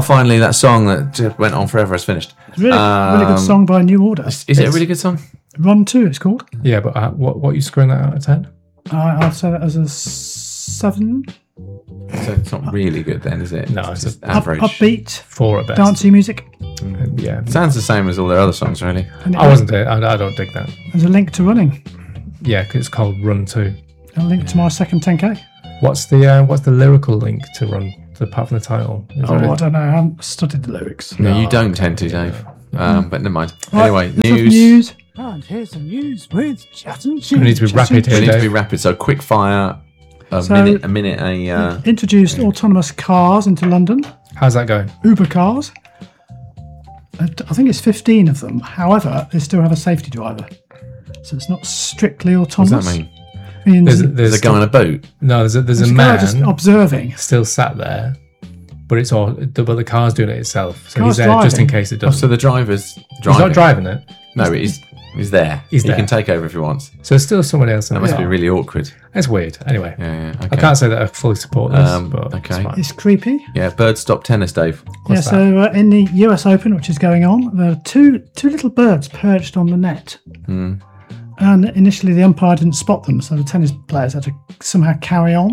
finally that song that just went on forever has finished. It's really good song by New Order. Is it a really good song? Run 2, it's called. Yeah, but what are you scoring that out of 10? I'll say that as a 7. So it's not really good then, is it? No, it's just a- average. Upbeat, 4 at best. dancey music. Yeah. Sounds the same as all their other songs, really. And I wasn't there. I don't dig that. There's a link to running. Yeah, 'cause it's called Run 2. A link to my second 10K. What's the lyrical link to Run, apart from the title? Is there I a- don't know. I haven't studied the lyrics. No, you don't tend to, Dave. But never mind. Right, Anyway, let's have news. And here's some news with Chat and We need to be rapid We here, need to be Dave. rapid. So quick fire. A So- minute. Introduced autonomous cars into London. How's that going? Uber cars. I think it's 15 of them. However, they still have a safety driver. So it's not strictly What does autonomous. that mean? Means There's a guy on a boat. No, there's a there's a guy man just observing. still sat there, but the car's doing it itself. So Car's he's there just in driving. case it Oh, doesn't. so the driver's He's driving. not driving it. No, he's there. He's He there. can take over if he wants. So there's still someone else in That there. must be really awkward. It's weird. Anyway, Yeah. I Okay. can't say that I fully support this, but okay. it's fine. It's creepy. Yeah, bird stop tennis, Dave. What's yeah, so in the US Open, which is going on, there are two little birds perched on the net. And initially the umpire didn't spot them, so the tennis players had to somehow carry on.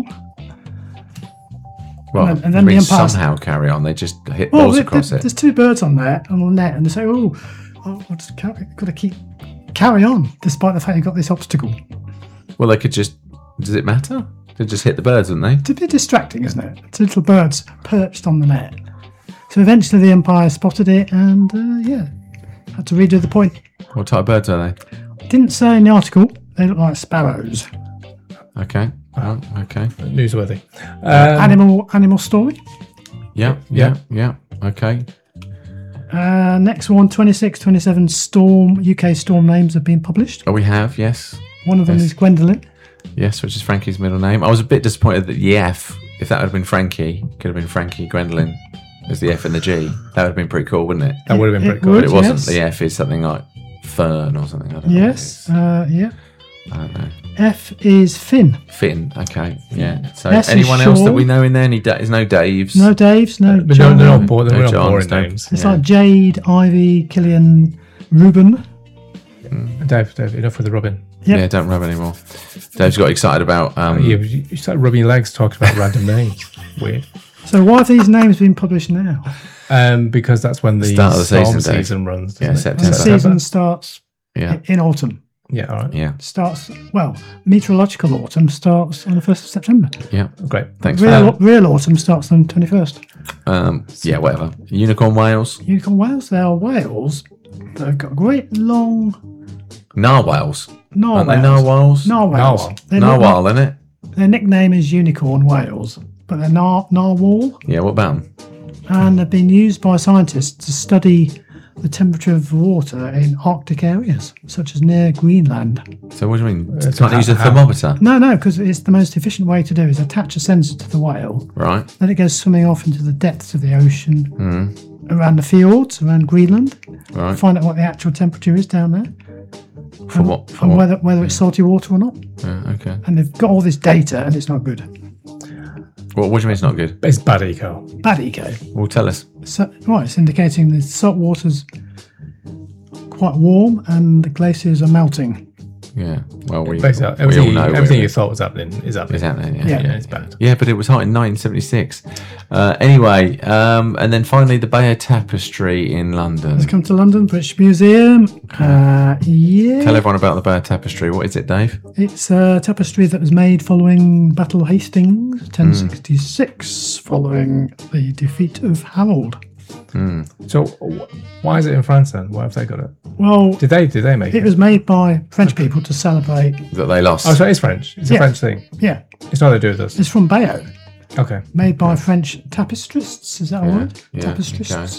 Well, And then I mean, the umpires- somehow carry on. They just hit Well, balls across it. there's two birds on the net, and they say, I've just got to keep carry on, despite the fact you've got this obstacle. Well, they could just. Does it matter? They'd just hit the birds, wouldn't they? It's a bit distracting, isn't it? Two little birds perched on the net. So eventually the umpire spotted it and, had to redo the point. What type of birds are they? Didn't say in the article, they look like sparrows. Okay. Oh, okay. Newsworthy. Animal story. Yeah. Okay. Next one, 26, 27 UK storm names have been published. Oh, we have, yes. One of them Yes. is Gwendolyn. Yes, which is Frankie's middle name. I was a bit disappointed that the F, if that had been Frankie, could have been Frankie Gwendolyn as the F and the G. That would have been pretty cool, wouldn't it? That would have been It pretty cool. would. But it wasn't. yes. The F is something like Fern or something. I don't know. Yes, yeah. I don't know. F is Finn. Finn. Okay. Yeah. So S is anyone else that Shaw. we know in there? There's no Daves. No Daves, no But John. they're not boring, No they're not Johns, boring no- names. It's Yeah. like Jade, Ivy, Killian, Ruben. Dave, enough with the rubbing. Yep. Yeah, don't rub anymore. Dave's got excited about. You started rubbing your legs talking about random names. Weird. So why have these names been published now? Because that's when the Start of the storm season, Dave. season runs. Yeah, doesn't it? And the September. season starts Yeah. in autumn. Yeah, all right. Yeah. Starts, meteorological autumn starts on the 1st of September. Yeah. Great. Thanks for that. Real autumn starts on the 21st. Yeah, whatever. Unicorn whales. Unicorn whales, they are whales. They've got great long Narwhals. Aren't they narwhals. narwhals? Narwhals. Narwhal. Their Narwhal, nickname- isn't it? Their nickname is unicorn whales, but they're narwhal, Yeah, what about them? and they've been used by scientists to study the temperature of water in Arctic areas, such as near Greenland. So what do you mean? It's Can't use a how- thermometer, No, because it's the most efficient way to do is attach a sensor to the whale, right? then it goes swimming off into the depths of the ocean, around the fjords, around Greenland, Right. find out what the actual temperature is down there, For what? For and what? whether it's salty water or not. Okay. And they've got all this data, and it's not good. What do you mean it's not good? It's bad eco. Bad eco. Well, tell us. So, right, it's indicating the salt water's quite warm and the glaciers are melting. Yeah. Well, we Basically, all know everything we're- you thought was happening is happening. is happening. Yeah. Yeah, it's bad. Yeah, but it was hot in 1976. Anyway, and then finally the Bayeux Tapestry in London. Let's come to London, British Museum. Yeah. Tell everyone about the Bayeux Tapestry. What is it, Dave? It's a tapestry that was made following Battle of Hastings, 1066, following the defeat of Harold. So why is it in France then? Why have they got it? Well, Did they make it? it was made by French people to celebrate. That they lost. Oh, so it is French. It's a Yeah. French thing. Yeah, It's nothing to do with us. it's from Bayeux, Okay. made by French tapestrists. Is that a word? yeah, Tapestrists.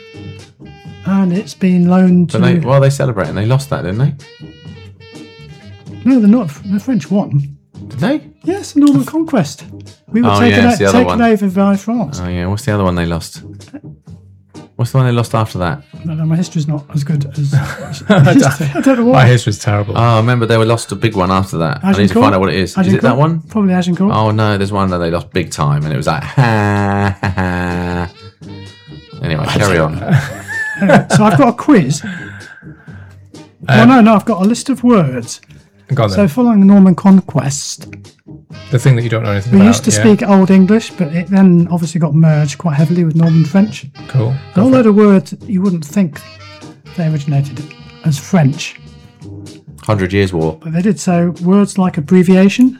And it's been loaned to. But while they celebrating, they lost that, didn't they? No, they're not. The French won. Did they? Yes, the Northern Conquest. We were Oh, taken, yes, the other taken one. over by France. Oh yeah. What's the other one they lost? What's the one they lost after that? No, my history's not as good as. I don't know My why. history's terrible. Oh, I remember they were lost a big one after that. I need to Agincourt? find out what it is. Is it that Agincourt? one? Probably Agincourt. Oh no, there's one that they lost big time, and it was like ha ha ha. Carry on. So I've got a quiz. No, I've got a list of words. Go on So then. following the Norman conquest, The thing that you don't know anything we about. used to speak Old English, but it then obviously got merged quite heavily with Norman French. Cool. A whole load of words you wouldn't think they originated as French, 100 Years War. but they did. So words like abbreviation,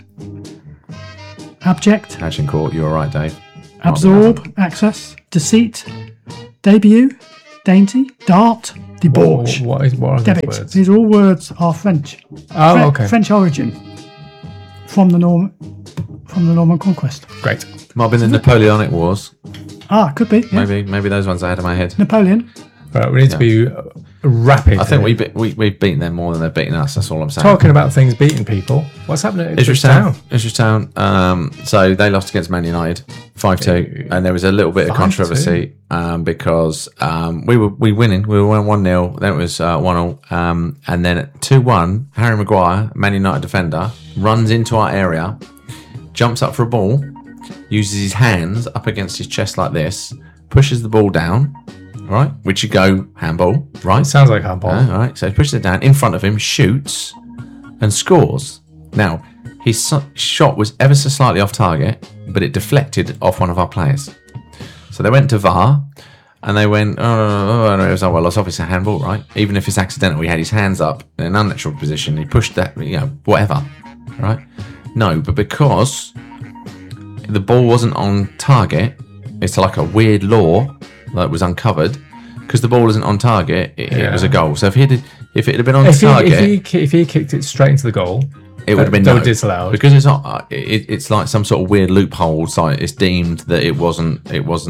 abject, Agincourt, you're right, Dave. absorb, access, deceit, debut, dainty, dart, debauch, What are these debit. words? These all words are French. Oh, okay. French origin from the Norman conquest. Great. Might have been the Napoleonic Wars. Could be. Yeah. Maybe those ones I had in my head. Napoleon. Right, we need to be rapid. I think here. we've beaten them more than they've beaten us. That's all I'm saying. Talking about things beating people. What's happening at Ipswich Town? Ipswich Town. So they lost against Man United 5-2, and there was a little bit of 5-2? controversy because we were winning. We were 1-0. Then it was 1-0, and then at 2-1, Harry Maguire, Man United defender, runs into our area, jumps up for a ball, uses his hands up against his chest like this, pushes the ball down. Right, which you go handball, right? Sounds like handball. All right, so he pushes it down in front of him, shoots, and scores. Now, his shot was ever so slightly off target, but it deflected off one of our players. So they went to VAR, and they went, oh, no, it was, well, it's obviously a handball, right? Even if it's accidental, he had his hands up in an unnatural position, he pushed that, whatever, right? No, but because the ball wasn't on target, it's like a weird law that was uncovered. Because the ball isn't on target, it was a goal. So if it had been on target, if he kicked it straight into the goal, it would have been no no. disallowed. Because it's not. It's like some sort of weird loophole. So it's deemed that it wasn't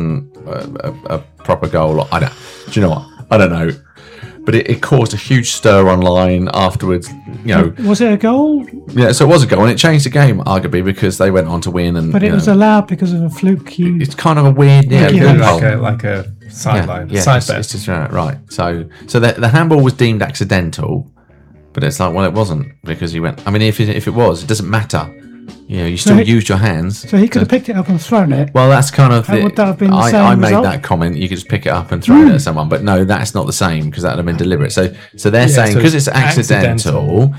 a proper goal. Do you know what? I don't know. But it caused a huge stir online afterwards. Was it a goal? Yeah. So it was a goal, and it changed the game arguably because they went on to win. And But it was allowed because of a fluke. It's kind of a weird loophole. like a sideline, Yeah, side it's bet. just right. So the handball was deemed accidental, but it's like, well, it wasn't because he went. I mean, if it was, it doesn't matter. You still used your hands. So he could have picked it up and thrown it. Well, that's kind of. Would that have been the same I made result? that comment. You could just pick it up and throw it at someone, but no, that's not the same because that would have been deliberate. So they're saying so because it's it's accidental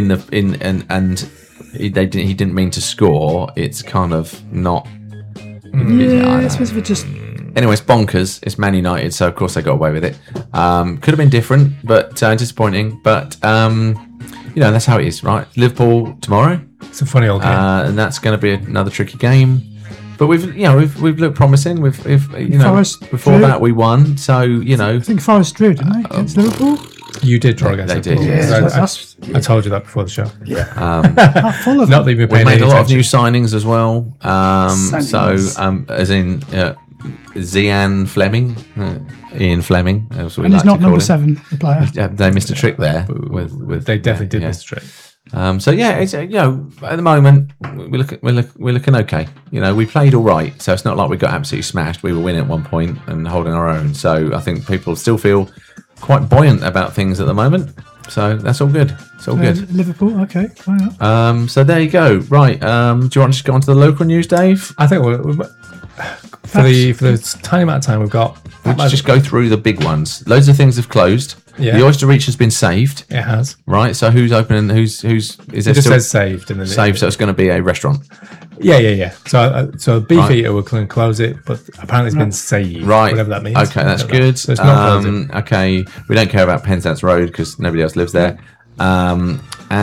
he didn't mean to score. It's kind of not. Yeah, I suppose if it just. Anyway, it's bonkers. It's Man United, so of course they got away with it. Could have been different, but disappointing. But that's how it is, right? Liverpool tomorrow, It's a funny old game. and that's going to be another tricky game. But we've looked promising. Forest before drew. that we won, so I think Forest drew, didn't they, against Liverpool? You did draw against they Liverpool. did, yeah. So I told you that before the show. I followed Not them. that you've been we paying made any a lot of new attention. signings as well. Signings. As in Zian Fleming, Ian Fleming, as we And like he's not to call number him. 7, the player. Yeah, they missed a trick there. With They definitely did yeah. miss the trick. So yeah, it's at the moment we're looking okay. We played all right, so it's not like we got absolutely smashed. We were winning at one point and holding our own. So I think people still feel quite buoyant about things at the moment. So that's all good. It's all good. Liverpool, okay. Fine, yeah. So there you go. Right. Do you want to just go on to the local news, Dave? I think for the tiny amount of time we've got, Let's just go through the big ones. Loads of things have closed. Yeah. The Oyster Reach has been saved. it has. Right. So who's opening? Who's is there It just still says saved. And then saved? So it's going to be a restaurant. Yeah. So Beefeater Right. will close it, but apparently it's been saved. Right. Whatever that means. Okay, that's Whatever that- good. So it's not closing. Okay, we don't care about Penzance Road because nobody else lives there. Got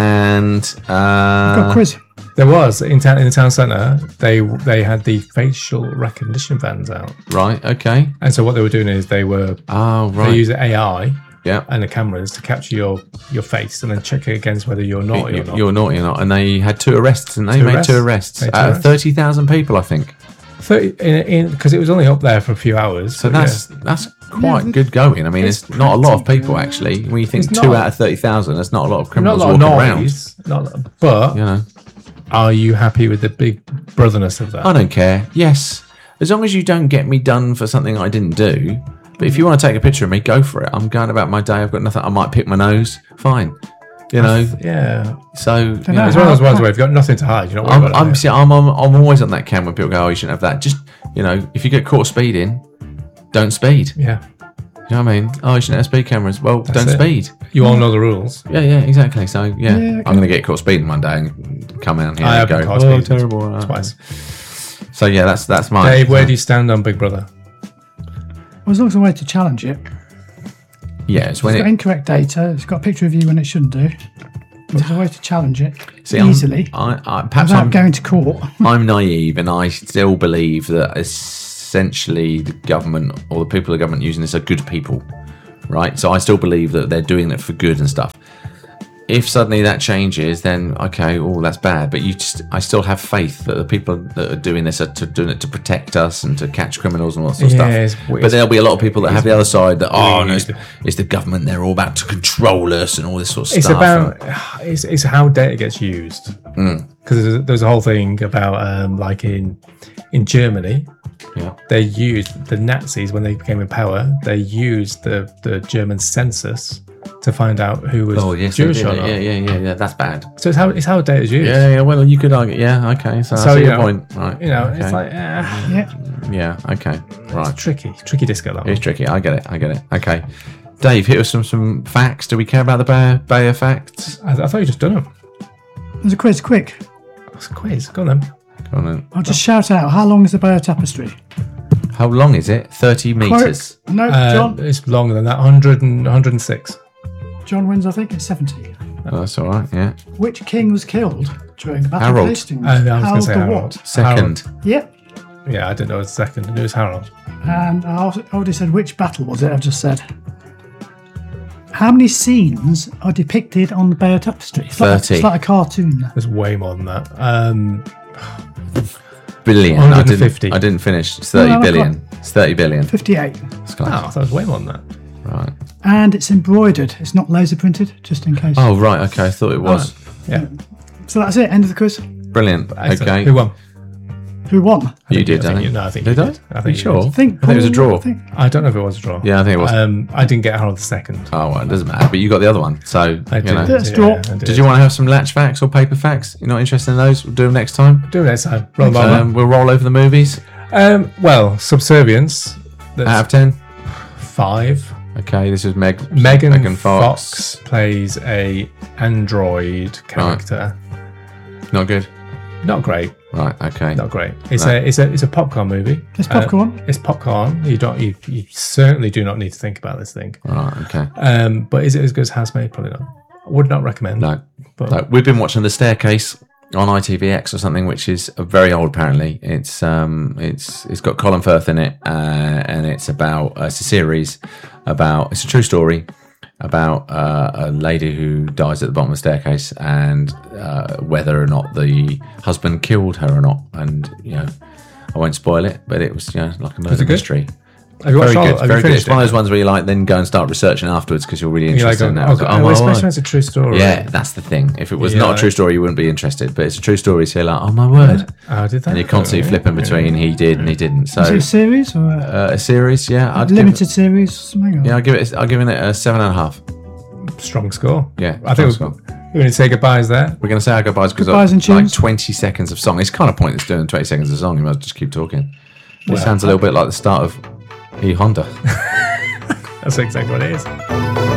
a quiz. There was in the town centre. They had the facial recognition vans out, Right. Okay. and so what they were doing is they Oh, right. use AI Yeah. and the cameras to capture your face and then check it against whether you're naughty or not. You're naughty or not, and they had 2 arrests, and they Two made arrests? 2 arrests Made two out of arrests. 30,000 people, I think. 30 because it was only up there for a few hours. So but that's quite good going. I mean, it's not a lot of people actually. When you think It's 2 not- out of 30,000, there's not a lot of not a criminals lot of walking around. noise. But are you happy with the big brotherness of that? I don't care. Yes, as long as you don't get me done for something I didn't do. But if you want to take a picture of me, go for it. I'm going about my day. I've got nothing. I might pick my nose. Fine. Yeah. So It's one of those ones where you've got nothing to hide. You're not worried about it. I'm always on that cam when people go, oh, you shouldn't have that. Just, if you get caught speeding, don't speed. Yeah. You know what I mean? Oh, you shouldn't have speed cameras. Well, don't it. speed. You all know the rules. Yeah, exactly. So, yeah, okay. I'm going to get caught speeding one day and come out here I and have go, caught oh, speeding terrible. twice. So, yeah, that's mine. Dave, where do you stand on Big Brother? Well, as long as a way to challenge it. Yeah, it's when It's got it... incorrect data. It's got a picture of you when it shouldn't do. There's a way to challenge it See, easily perhaps without going to court. I'm naive and I still believe that essentially the government or the people of the government using this are good people, right? So I still believe that they're doing it for good and stuff. If suddenly that changes, then okay, that's bad. But I still have faith that the people that are doing this are doing it to protect us and to catch criminals and all that sort of stuff. But there'll be a lot of people that have the other side that no, it's the government. They're all about to control us and all this sort of stuff. It's how data gets used. Because there's a whole thing about like in Germany. Yeah. They used the Nazis when they became in power. They used the German census to find out who was Jewish or not. Yeah. That's bad. So it's how data is used. Yeah. Well, you could argue. Yeah. Okay. So that's your point, right? Okay. It's like Yeah. Okay. Right. tricky disco. That one. It's tricky. I get it. Okay. Dave, hit us some facts. Do we care about the Bayer facts? I thought you just done them. There's a quiz, quick. It's a quiz. Go on then. Go on then. I'll just shout out, how long is the Bayer Tapestry? How long is it? 30 metres. No, John. It's longer than that. 106. John wins, I think. It's 70. Oh, that's all right. Yeah. Which king was killed during the Battle Harold. of Hastings? I was going to Harold say the Harold. what? Second. Yep. Yeah, I didn't know it was second. I knew it was Harold. And I already said which battle was it? I've just said. How many scenes are depicted on the Bayer Tapestry? 30. It's like a cartoon. There's way more than that. Billion. 150. I didn't finish. It's 30 No, I've billion. It's 30 billion. 58. It's Oh, close. I thought it was way more than that. Right. And it's embroidered. It's not laser printed, just in case. Oh, right. Okay. I thought it was. Yeah. So that's it. End of the quiz. Brilliant. Excellent. Okay. Who won? Who won? You did, I I think think. you- no, I think Did you I? did. I Are think you you sure? did. I think I think it was a draw. I don't know if it was a draw. Yeah, I think it was. I didn't get Harold II. Oh, well, it doesn't matter. But you got the other one. So, I you did. know. Let's draw. I Did you want to have some latch facts or paper facts? You're not interested in those? We'll do them next time. do it next time? Roll them We'll roll over the movies. well, Subservience. That's Out of 10. 5. Okay, this is Megan Fox plays a android character. Not good. Not great. Right, okay. Not great. It's No. a popcorn movie. It's popcorn. It's popcorn. You certainly do not need to think about this thing. Right, okay. But is it as good as Housemaid? Probably not. I would not recommend. No. But No, we've been watching The Staircase on ITVX or something, which is very old apparently. It's got Colin Firth in it, and it's a series about, it's a true story about a lady who dies at the bottom of the staircase, and whether or not the husband killed her or not. And I won't spoil it, but it was like a murder it good? mystery. have you watched Very all? good, Have very you good. finished It's one of it? those ones where you then go and start researching afterwards because you're really You're like, interested in that. especially when it's a true story. Yeah, that's the thing. If it was Yeah. not a true story, you wouldn't be interested. But it's a true story, so you're like, oh my word. Oh, did that? And you're constantly flipping between he did and he didn't. So Is it a series or a a series, yeah. limited series? Something? I'll give it a 7.5. Strong score. Yeah, I think strong score. we're going to say goodbyes there. We're going to say our goodbyes because Goodbyes and like tunes. 20 seconds of song. It's kind of pointless doing 20 seconds of song. You must just keep talking. It Well, sounds a little bit like the start of E Honda. That's exactly what it is.